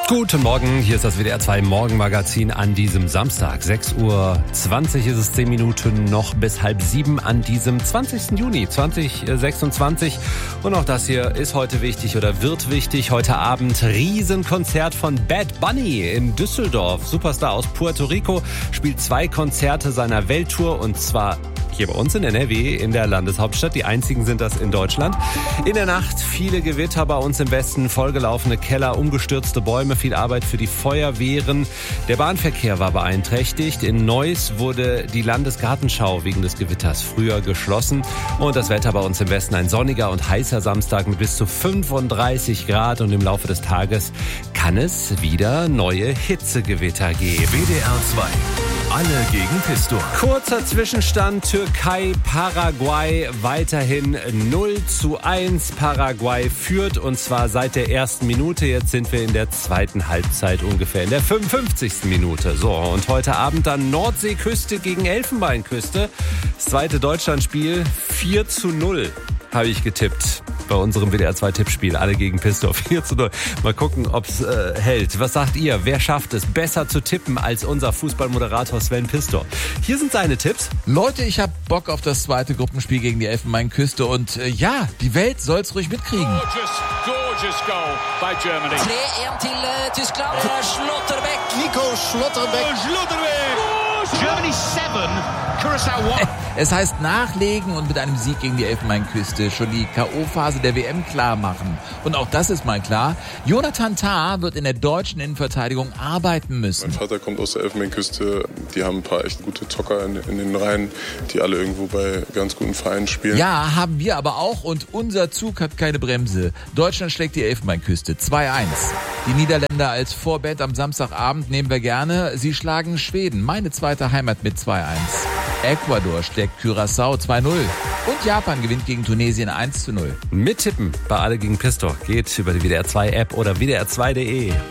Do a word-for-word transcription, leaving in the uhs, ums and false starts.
Guten Morgen, hier ist das W D R zwei Morgenmagazin an diesem Samstag. sechs Uhr zwanzig ist es, zehn Minuten noch bis halb sieben an diesem zwanzigsten Juni zweitausendsechsundzwanzig. Und auch das hier ist heute wichtig oder wird wichtig. Heute Abend Riesenkonzert von Bad Bunny in Düsseldorf. Superstar aus Puerto Rico spielt zwei Konzerte seiner Welttour und zwar hier bei uns in N R W, in der Landeshauptstadt. Die einzigen sind das in Deutschland. In der Nacht viele Gewitter bei uns im Westen, vollgelaufene Keller, umgestürzte Bäume, viel Arbeit für die Feuerwehren. Der Bahnverkehr war beeinträchtigt. In Neuss wurde die Landesgartenschau wegen des Gewitters früher geschlossen. Und das Wetter bei uns im Westen ein sonniger und heißer Samstag mit bis zu fünfunddreißig Grad. Und im Laufe des Tages kann es wieder neue Hitzegewitter geben. W D R zwei. Alle gegen Pistor. Kurzer Zwischenstand, Türkei, Paraguay weiterhin null zu eins. Paraguay führt und zwar seit der ersten Minute. Jetzt sind wir in der zweiten Halbzeit ungefähr in der fünfundfünfzigsten Minute. So, und heute Abend dann Nordseeküste gegen Elfenbeinküste. Das zweite Deutschlandspiel vier zu null. Habe ich getippt bei unserem W D R zwei Tippspiel. Alle gegen Pistor. vier zu null. Mal gucken, ob es äh, hält. Was sagt ihr? Wer schafft es, besser zu tippen als unser Fußballmoderator Sven Pistor? Hier sind seine Tipps. Leute, ich habe Bock auf das zweite Gruppenspiel gegen die Elfenbeinküste. Und äh, ja, die Welt soll's ruhig mitkriegen. Gorgeous, gorgeous goal by Germany. twee een til uh, Tyskland. Uh, Schlotterbeck. Nico Schlotterbeck. Oh, Schlotterbeck. Germany seven, Curaçao one. Es heißt nachlegen und mit einem Sieg gegen die Elfenbeinküste schon die K O-Phase der W M klar machen. Und auch das ist mal klar, Jonathan Tah wird in der deutschen Innenverteidigung arbeiten müssen. Mein Vater kommt aus der Elfenbeinküste, die haben ein paar echt gute Zocker in, in den Reihen, die alle irgendwo bei ganz guten Vereinen spielen. Ja, haben wir aber auch und unser Zug hat keine Bremse. Deutschland schlägt die Elfenbeinküste zwei eins. Die Niederländer als Vorband am Samstagabend nehmen wir gerne. Sie schlagen Schweden, meine zweite Heimat, mit zwei eins. Ecuador schlägt Curaçao zwei null. Und Japan gewinnt gegen Tunesien eins zu null. Mittippen bei Alle gegen Pistor geht über die W D R zwei App oder W D R zwei punkt de.